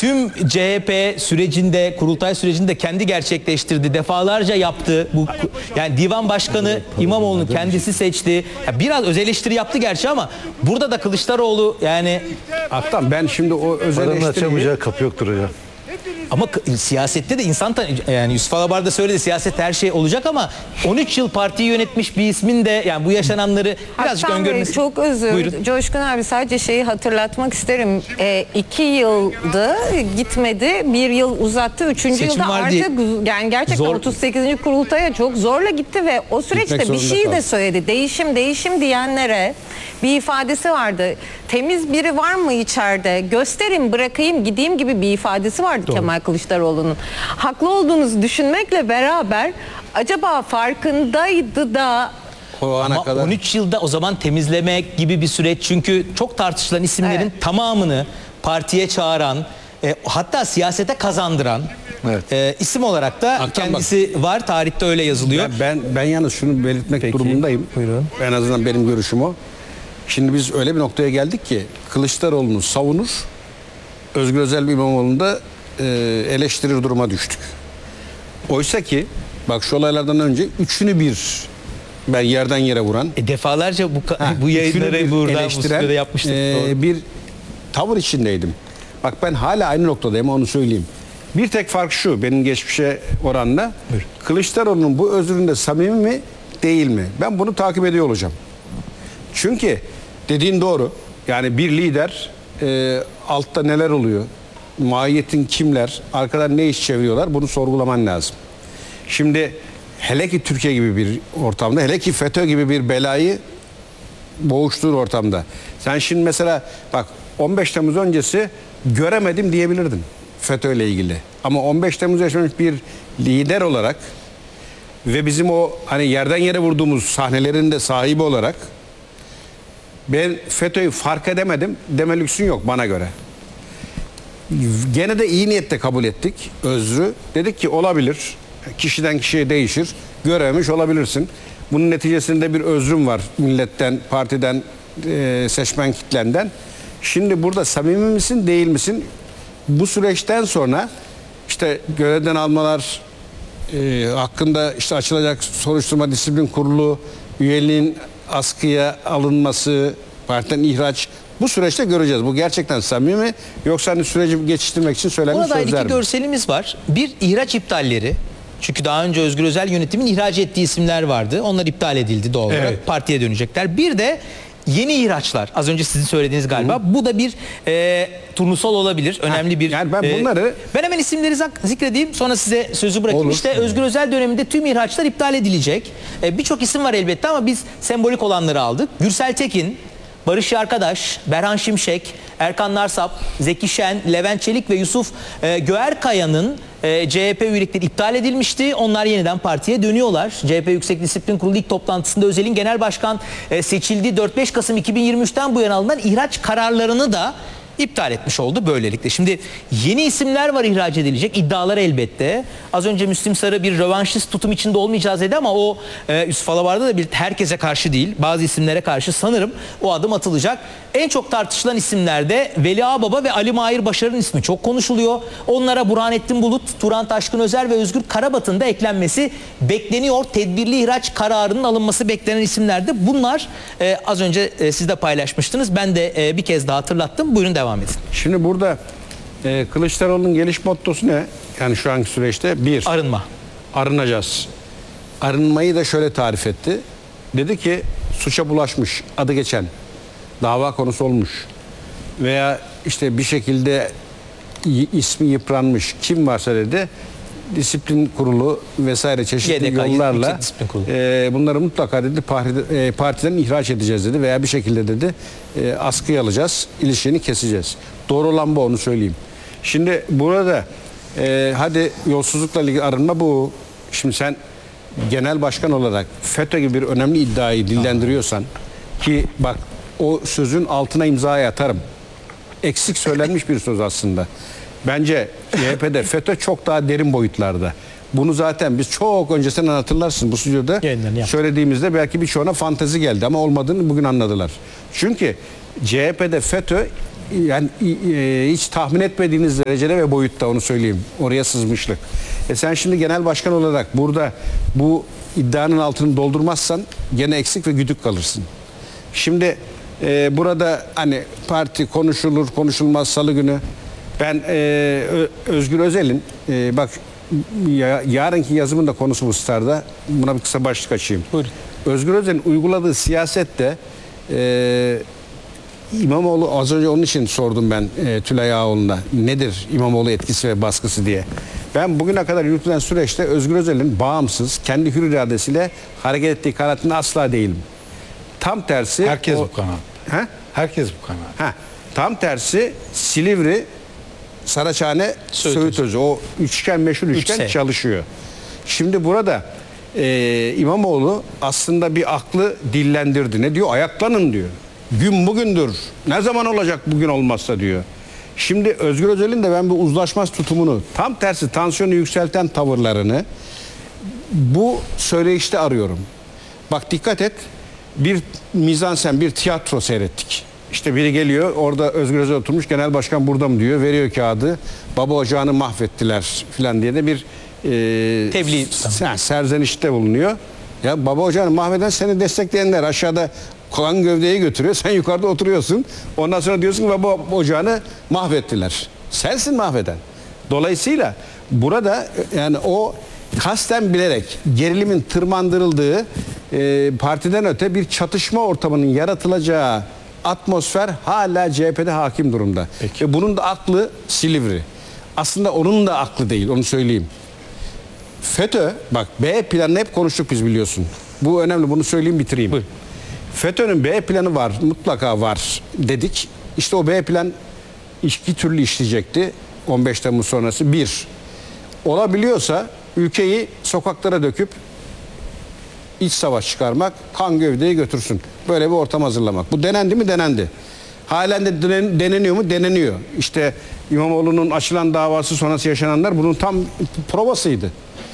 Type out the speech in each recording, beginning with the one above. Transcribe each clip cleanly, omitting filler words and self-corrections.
tüm CHP sürecinde, kurultay sürecinde kendi gerçekleştirdi. Defalarca yaptı. Yani divan başkanı İmamoğlu'nu kendisi seçti. Ya biraz öz eleştiri yaptı gerçi ama burada da Kılıçdaroğlu yani... Aktan ben şimdi o öz Paranın eleştiriyi... açamayacağı kapı yoktur hocam. Ama siyasette de insan yani Yusuf Alabar da söyledi, siyaset her şey olacak ama 13 yıl partiyi yönetmiş bir ismin de yani bu yaşananları birazcık öngörmesi. Çok özür. Buyurun. Coşkun abi sadece şeyi hatırlatmak isterim. 2 yıldı gitmedi. 1 yıl uzattı. 3. Seçim yılda var artık diye yani gerçekten zor. 38. kurultaya çok zorla gitti ve o süreçte bir zorunda şey de kaldı. söyledi. Değişim diyenlere bir ifadesi vardı. Temiz biri var mı içeride? Gösterin, bırakayım, gideyim gibi bir ifadesi vardı Kemal Kılıçdaroğlu'nun. Haklı olduğunuzu düşünmekle beraber acaba farkındaydı da O ana Ama kadar 13 yılda o zaman temizlemek gibi bir süreç, çünkü çok tartışılan isimlerin Evet. tamamını partiye çağıran, hatta siyasete kazandıran isim olarak da Aktan kendisi var. Tarihte öyle yazılıyor. ben yalnız şunu belirtmek Peki, durumundayım. buyurun. En azından benim görüşüm o. Şimdi biz öyle bir noktaya geldik ki Kılıçdaroğlu'nu savunur, Özgür Özel ve İmamoğlu'nu da eleştirir duruma düştük. Oysa ki bak şu olaylardan önce üçünü bir ben yerden yere vuran, Defalarca bu üçünü yayınları bir burada bu eleştiren stüdyoda yapmıştık. Doğru. bir tavır içindeydim. Bak ben hala aynı noktadayım, onu söyleyeyim. Bir tek fark şu benim geçmişe oranla. Buyur. Kılıçdaroğlu'nun bu özründe samimi mi değil mi? Ben bunu takip ediyor olacağım. Çünkü dediğin doğru. Yani bir lider altta neler oluyor? Mahiyetin kimler? Arkadan ne iş çeviriyorlar? Bunu sorgulaman lazım. Şimdi hele ki Türkiye gibi bir ortamda, hele ki FETÖ gibi bir belayı boğuştuğun ortamda. Sen şimdi mesela bak 15 Temmuz öncesi göremedim diyebilirdin FETÖ ile ilgili. Ama 15 Temmuz yaşamış bir lider olarak ve bizim o hani yerden yere vurduğumuz sahnelerin de sahibi olarak ben FETÖ'yü fark edemedim deme lüksün yok bana göre. Gene de iyi niyetle kabul ettik özrü. Dedik ki olabilir. Kişiden kişiye değişir. Görememiş olabilirsin. Bunun neticesinde bir özrüm var milletten, partiden, seçmen kitlenden. Şimdi burada samimi misin, değil misin? Bu süreçten sonra işte görevden almalar hakkında işte açılacak soruşturma disiplin kurulu, üyeliğin askıya alınması, partiden ihraç, bu süreçte göreceğiz. Bu gerçekten samimi mi yoksa hani süreci geçiştirmek için söylenmiş Buna dair sözler iki mi? görselimiz var. Bir, ihraç iptalleri. Çünkü daha önce Özgür Özel yönetimin ihraç ettiği isimler vardı. Onlar iptal edildi doğal olarak. Evet. Partiye dönecekler. Bir de yeni ihraçlar. Az önce sizin söylediğiniz galiba. Bu da bir turnusol olabilir. Önemli bir... yani ben bunları... Ben hemen isimleri zikredeyim. Sonra size sözü bırakayım. Olur. İşte Özgür Özel döneminde tüm ihraçlar iptal edilecek. Birçok isim var elbette ama biz sembolik olanları aldık. Gürsel Tekin, Barış Yarkadaş, Berhan Şimşek, Erkan Narsap, Zeki Şen, Levent Çelik ve Yusuf Göğerkaya'nın CHP üyelikleri iptal edilmişti. Onlar yeniden partiye dönüyorlar. CHP Yüksek Disiplin Kurulu ilk toplantısında Özel'in genel başkan seçildiği 4-5 Kasım 2023'ten bu yana alınan ihraç kararlarını da iptal etmiş oldu böylelikle. Şimdi yeni isimler var ihraç edilecek. İddialar elbette. Az önce Müslim Sarı bir rövanşist tutum içinde olmayacağız dedi ama o Yusuf Alabar'da da bir herkese karşı değil, bazı isimlere karşı sanırım o adım atılacak. En çok tartışılan isimlerde Veli Ağbaba ve Ali Mahir Başar'ın ismi çok konuşuluyor. Onlara Burhanettin Bulut, Turan Taşkın Özer ve Özgür Karabat'ın da eklenmesi bekleniyor. Tedbirli ihraç kararının alınması beklenen isimlerde. Bunlar az önce siz de paylaşmıştınız. Ben de bir kez daha hatırlattım. Buyurun devam edin. Şimdi burada Kılıçdaroğlu'nun geliş mottosu ne? Yani şu anki süreçte bir, Arınma. arınacağız. Arınmayı da şöyle tarif etti. Dedi ki suça bulaşmış, adı geçen, dava konusu olmuş veya işte bir şekilde ismi yıpranmış kim varsa dedi, disiplin kurulu vesaire çeşitli YDK, yollarla Yüksek Disiplin Kurulu. bunları mutlaka dedi partiden ihraç edeceğiz dedi veya bir şekilde dedi askıya alacağız, ilişkini keseceğiz. Doğru olan bu, onu söyleyeyim. Şimdi burada hadi yolsuzlukla ilgili arınma bu. Şimdi sen genel başkan olarak FETÖ gibi bir önemli iddiayı dillendiriyorsan ki bak o sözün altına imzayı atarım. Eksik söylenmiş bir söz aslında. Bence CHP'de FETÖ çok daha derin boyutlarda. Bunu zaten biz çok öncesinden hatırlarsın bu stüdyoda söylediğimizde belki birçoğuna fantezi geldi ama olmadığını bugün anladılar. Çünkü CHP'de FETÖ yani hiç tahmin etmediğiniz derecede ve boyutta, onu söyleyeyim. Oraya sızmışlık. Sen şimdi genel başkan olarak burada bu iddianın altını doldurmazsan gene eksik ve güdük kalırsın. Şimdi burada hani parti konuşulur konuşulmaz salı günü ben Özgür Özel'in bak yarınki yazımın da konusu bu Star'da, buna bir kısa başlık açayım. Buyurun. Özgür Özel'in uyguladığı siyasette İmamoğlu, az önce onun için sordum ben Tülay Ağoğlu'na nedir İmamoğlu etkisi ve baskısı diye. Ben bugüne kadar yürütülen süreçte Özgür Özel'in bağımsız, kendi hür iradesiyle hareket ettiği kanaatinde asla değilim. Tam tersi... Herkes bu kanaat. He? Herkes bu kanaat. Tam tersi Silivri, Saraçhane, Söğütözü. O üçgen, meşhur üçgen 3S. çalışıyor. Şimdi burada İmamoğlu aslında bir aklı dillendirdi. Ne diyor? Ayaklanın diyor. Gün bugündür. Ne zaman olacak bugün olmazsa diyor. Şimdi Özgür Özel'in de ben bu uzlaşmaz tutumunu, tam tersi tansiyonu yükselten tavırlarını bu söyleyişte arıyorum. Bak dikkat et. Bir mizansen, bir tiyatro seyrettik. İşte biri geliyor, orada Özgür Özel oturmuş, genel başkan burada mı diyor, veriyor kağıdı, baba ocağını mahvettiler filan diye de bir Tebliğ. serzenişte bulunuyor. Ya baba ocağını mahveden seni destekleyenler aşağıda kan gövdeyi götürüyor, sen yukarıda oturuyorsun. Ondan sonra diyorsun ki baba ocağını mahvettiler. Sensin mahveden. Dolayısıyla burada yani o kasten bilerek gerilimin tırmandırıldığı, partiden öte bir çatışma ortamının yaratılacağı atmosfer hala CHP'de hakim durumda. Peki. Bunun da aklı Silivri. Aslında onun da aklı değil, onu söyleyeyim. FETÖ, bak B planını hep konuştuk biz, biliyorsun. Bu önemli, bunu söyleyeyim bitireyim. Buyurun. FETÖ'nün B planı var, mutlaka var dedik. İşte o B plan iki türlü işleyecekti 15 Temmuz sonrası. Bir, olabiliyorsa ülkeyi sokaklara döküp iç savaş çıkarmak, kan gövdeyi götürsün. Böyle bir ortam hazırlamak. Bu denendi mi? Denendi. Halen de deneniyor mu? Deneniyor. İşte İmamoğlu'nun açılan davası sonrası yaşananlar bunun tam provasıydı.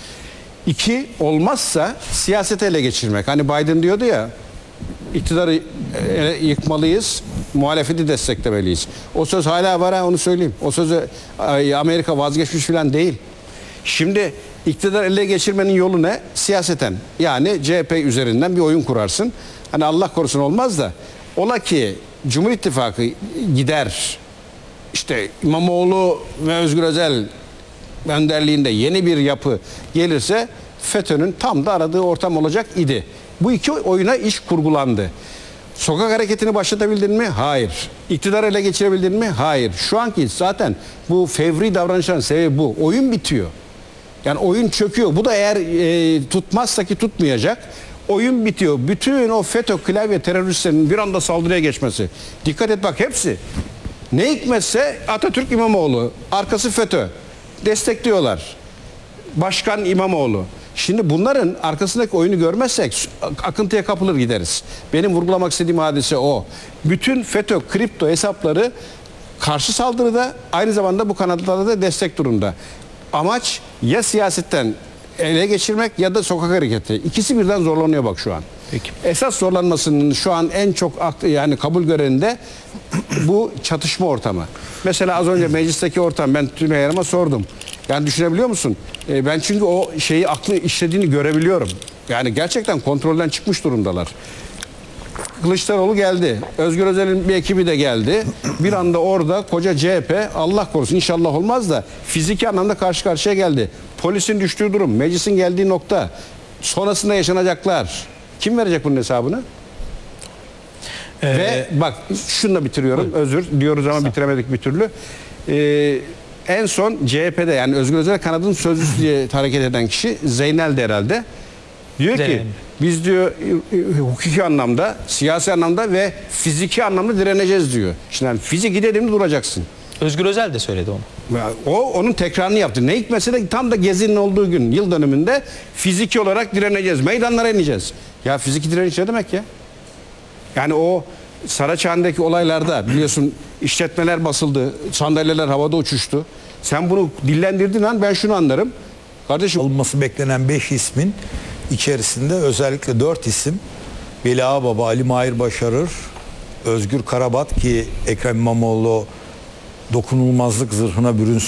İki, olmazsa siyaseti ele geçirmek. Hani Biden diyordu ya, iktidarı yıkmalıyız, muhalefeti desteklemeliyiz. O söz hala var ha, onu söyleyeyim. O sözü Amerika vazgeçmiş falan değil. Şimdi iktidar ele geçirmenin yolu ne? Siyaseten. Yani CHP üzerinden bir oyun kurarsın. Hani Allah korusun olmaz da, ola ki Cumhur İttifakı gider, İşte İmamoğlu ve Özgür Özel önderliğinde yeni bir yapı gelirse FETÖ'nün tam da aradığı ortam olacak idi. Bu iki oyuna iş kurgulandı. Sokak hareketini başlatabildin mi? Hayır. İktidar ele geçirebildin mi? Hayır. Şu anki zaten bu fevri davranışların sebebi bu. Oyun bitiyor. Yani oyun çöküyor. Bu da eğer tutmazsa, ki tutmayacak, oyun bitiyor. Bütün o FETÖ klavye teröristlerinin bir anda saldırıya geçmesi. Dikkat et bak, hepsi. Ne hikmetse Atatürk İmamoğlu, arkası FETÖ. Destekliyorlar. Başkan İmamoğlu. Şimdi bunların arkasındaki oyunu görmezsek akıntıya kapılır gideriz. Benim vurgulamak istediğim hadise o. Bütün FETÖ kripto hesapları karşı saldırıda, aynı zamanda bu kanatlarda da destek durumda. Amaç ya siyasetten ele geçirmek ya da sokak hareketi. İkisi birden zorlanıyor bak şu an. Peki. Esas zorlanmasının şu an en çok yani kabul göreninde bu çatışma ortamı. Mesela az önce meclisteki ortam, ben Tülay Hanım'a sordum. Yani düşünebiliyor musun? Ben çünkü o şeyi aklı işlediğini görebiliyorum. Yani gerçekten kontrolden çıkmış durumdalar. Kılıçdaroğlu geldi. Özgür Özel'in bir ekibi de geldi. Bir anda orada koca CHP, Allah korusun inşallah olmaz da, fiziki anlamda karşı karşıya geldi. Polisin düştüğü durum, meclisin geldiği nokta, sonrasında yaşanacaklar. Kim verecek bunun hesabını? Ve bak şununla bitiriyorum. Özür diyoruz ama bitiremedik bir türlü. En son CHP'de, yani Özgür Özel kanadının sözcüsü diye hareket eden kişi Zeynel'di herhalde. Diyor ki Zeynel. biz diyor hukuki anlamda, siyasi anlamda ve fiziki anlamda direneceğiz diyor. Şimdi yani fiziki dediğimde duracaksın. Özgür Özel de söyledi onu. O onun tekrarını yaptı. Ne hikmetse de tam da Gezi'nin olduğu gün, yıl dönümünde fiziki olarak direneceğiz. Meydanlara ineceğiz. Ya fiziki direniş ne demek ya? Yani o Saraçhane'deki olaylarda biliyorsun işletmeler basıldı, sandalyeler havada uçuştu. Sen bunu dillendirdiğin an ben şunu anlarım. Kardeşim, Olması beklenen 5 ismin içerisinde özellikle 4 isim, Veli Ağababa, Ali Mahir Başarır, Özgür Karabat ki Ekrem İmamoğlu dokunulmazlık zırhına bürünsün